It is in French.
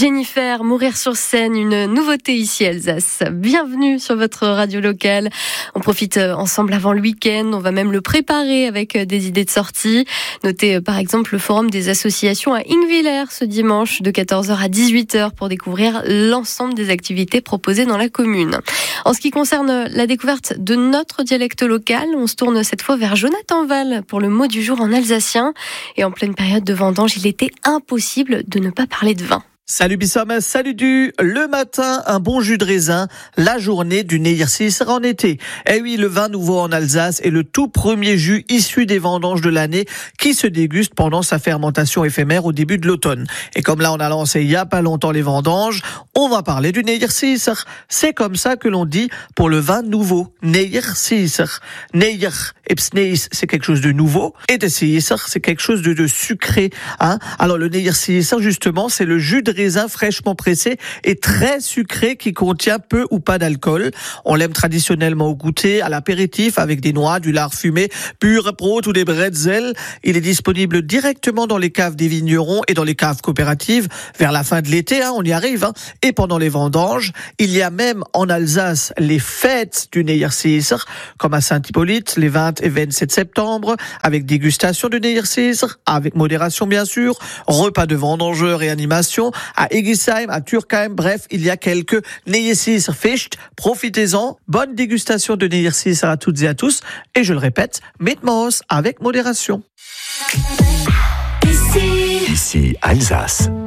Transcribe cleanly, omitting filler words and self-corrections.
Jennifer, Mourir sur scène, une nouveauté ici Alsace. Bienvenue sur votre radio locale. On profite ensemble avant le week-end, on va même le préparer avec des idées de sortie. Notez par exemple le forum des associations à Ingwiller ce dimanche de 14h à 18h pour découvrir l'ensemble des activités proposées dans la commune. En ce qui concerne la découverte de notre dialecte local, on se tourne cette fois vers Jonathan Val pour le mot du jour en alsacien. Et en pleine période de vendange, il était impossible de ne pas parler de vin. Salut Bissam, salut du. Le matin, un bon jus de raisin. La journée du Neiersis en été. Eh oui, le vin nouveau en Alsace est le tout premier jus issu des vendanges de l'année qui se déguste pendant sa fermentation éphémère au début de l'automne. Et comme là, on a lancé il y a pas longtemps les vendanges, on va parler du Neiersis. C'est comme ça que l'on dit pour le vin nouveau. Neiersis. Neier et Psneis, c'est quelque chose de nouveau. Et de Sisser, c'est quelque chose de sucré. Alors le Neiersis, justement, c'est le jus de raisin fraîchement pressé et très sucré qui contient peu ou pas d'alcool. On l'aime traditionnellement au goûter, à l'apéritif avec des noix, du lard fumé, pur brot ou des bretzels. Il est disponible directement dans les caves des vignerons et dans les caves coopératives vers la fin de l'été, on y arrive. Et pendant les vendanges, il y a même en Alsace les fêtes du Neiersis, comme à Saint-Hippolyte, les 20 et 27 septembre, avec dégustation de Neiersis, avec modération bien sûr, repas de vendangeurs et animation, à Egisheim, à Turkheim, bref, il y a quelques Neiersis Ficht. Profitez-en. Bonne dégustation de Neiersis à toutes et à tous. Et je le répète, Mitmos avec modération. Ici Alsace.